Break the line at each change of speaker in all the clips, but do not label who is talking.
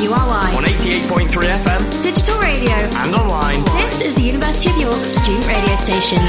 WRY.
On 88.3 FM.
Digital radio.
And online.
This is the University of York student radio station.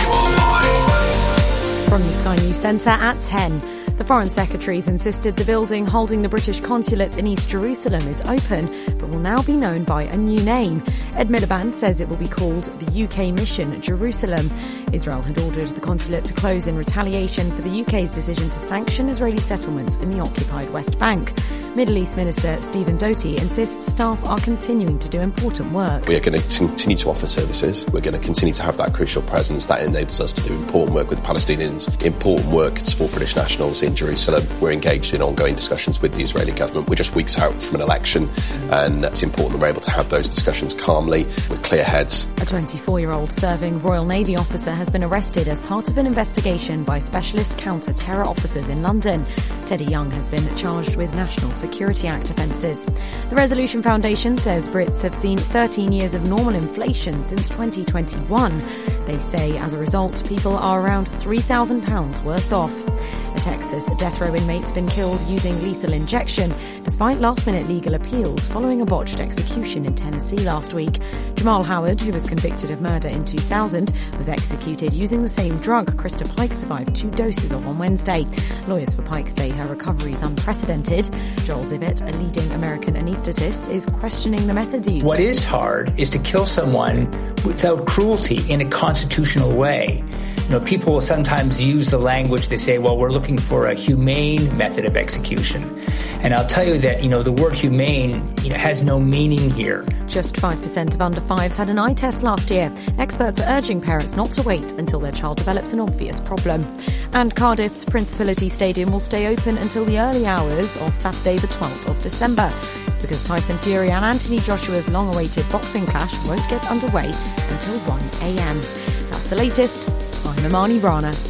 From the Sky News Centre at 10. The Foreign Secretary's insisted the building holding the British consulate in East Jerusalem is open, but will now be known by a new name. Ed Miliband says it will be called the UK Mission Jerusalem. Israel had ordered the consulate to close in retaliation for the UK's decision to sanction Israeli settlements in the occupied West Bank. Middle East Minister Stephen Doty insists staff are continuing to do important work.
We are going to continue to offer services. We're going to continue to have that crucial presence that enables us to do important work with Palestinians, important work to support British nationals in Jerusalem. We're engaged in ongoing discussions with the Israeli government. We're just weeks out from an election, and it's important that we're able to have those discussions calmly with clear heads.
A 24-year-old serving Royal Navy officer has been arrested as part of an investigation by specialist counter-terror officers in London. Teddy Young has been charged with National Security Act offences. The Resolution Foundation says Brits have seen 13 years of normal inflation since 2021. They say as a result, people are around £3,000 worse off. A Texas death row inmate's been killed using lethal injection, despite last-minute legal appeals following a botched execution in Tennessee last week. Jamal Howard, who was convicted of murder in 2000, was executed using the same drug Krista Pike survived 2 doses of on Wednesday. Lawyers for Pike say her recovery is unprecedented. Joel Zivit, a leading American anaesthetist, is questioning the methods used.
What is hard is to kill someone without cruelty in a constitutional way. You know, people will sometimes use the language, they say, well, we're looking for a humane method of execution. And I'll tell you that, the word humane, has no meaning here.
Just 5% of under 5s had an eye test last year. Experts are urging parents not to wait until their child develops an obvious problem. And Cardiff's Principality Stadium will stay open until the early hours of Saturday the 12th of December. It's because Tyson Fury and Anthony Joshua's long-awaited boxing clash won't get underway until 1 a.m. That's the latest. I'm Imani Rana.